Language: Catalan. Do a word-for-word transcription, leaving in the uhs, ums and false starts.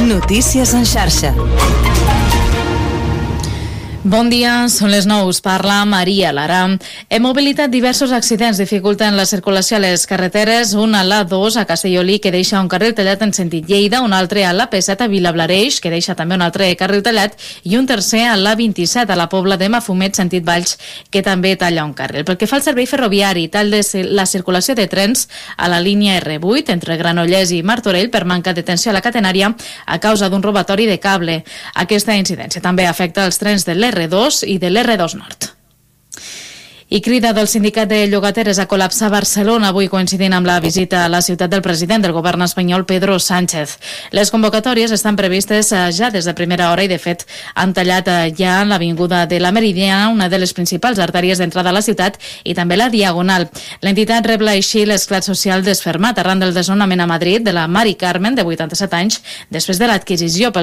Notícies en xarxa. Bon dia, són les nou, us parla Maria Lara. Hem mobilitat diversos accidents, dificulten la circulació a les carreteres, un a l'A dos a Castellolí, que deixa un carril tallat en sentit Lleida, un altre a l'A P set a Vilablareix, que deixa també un altre carril tallat, i un tercer a l'A vint-i-set a la Pobla de Mafumet, sentit Valls, que també talla un carril. Pel que fa al servei ferroviari, tal de la circulació de trens a la línia erre vuit entre Granollers i Martorell per manca de tensió a la catenària a causa d'un robatori de cable. Aquesta incidència també afecta els trens de l'erre dos i de l'erre dos Nord. I crida del sindicat de llogateres a col·lapsar Barcelona avui coincidint amb la visita a la ciutat del president del govern espanyol Pedro Sánchez. Les convocatòries estan previstes ja des de primera hora i de fet han tallat ja l'avinguda de la Meridiana, una de les principals artèries d'entrada a la ciutat, i també la Diagonal. L'entitat rebla així l'esclat social desfermat arran del desnonament a Madrid de la Mari Carmen, de vuitanta-set anys, després de l'adquisició pel